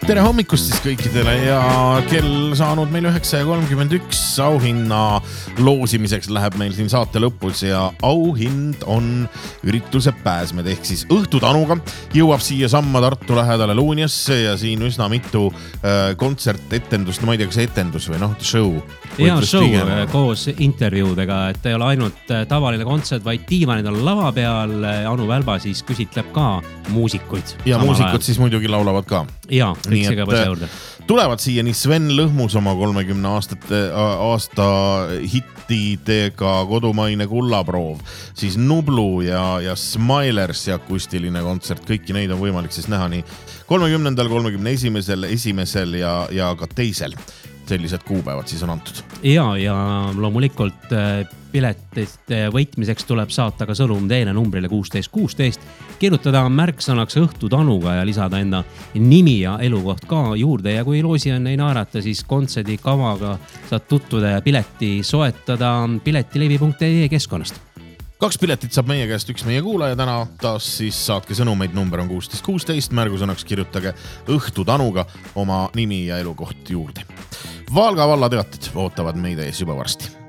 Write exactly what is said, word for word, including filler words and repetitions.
tere hommikust siis kõikidele ja kell saanud meil üheksa ja kolmkümmend üks auhinna loosimiseks läheb meil siin saate lõpus ja auhind on ürituse pääsmed ehk siis õhtutanuga jõuab siia samma Tartu lähedale Luuniasse ja siin üsna mitu äh, kontsertetendust, no ma ei tea, kas etendus või noh, show. Ja show pigem koos intervjuudega, et ei ole ainult tavaline kontsert, vaid diivanid on lava peal. Anu Välba siis küsitleb ka muusikuid. Ja muusikud ajal. Siis muidugi laulavad ka. Ja, kõik see ka põse juurde. Tulevad siia nii Sven Lõhmus oma kolmekümne aastate, aasta hittidega kodumaine Kullaproov, siis Nublu ja, ja Smilers ja akustiline kontsert. Kõiki neid on võimalik siis näha nii kolmekümnendal, kolmekümne esimesel, esimesel ja, ja ka teisel. Sellised kuupäevad siis on antud. Ja, ja loomulikult piletist võitmiseks tuleb saata ka sõnum teile numbrile kuusteist kuusteist, kirjutada märksõnaks õhtutanuga ja lisada enda nimi ja elukoht ka juurde ja kui loosi on ei naerata, siis kontserdi kavaga saad tutvuda ja pileti soetada piletilevi punkt ee keskkonnast. Kaks piletit saab meie käest üks meie kuulaja täna, taas siis saatke sõnumeid, number on kuusteist kuusteist, märgusõnaks kirjutage õhtutanuga oma nimi ja elukoht juurde. Valga valla teated ootavad meid ees juba varsti.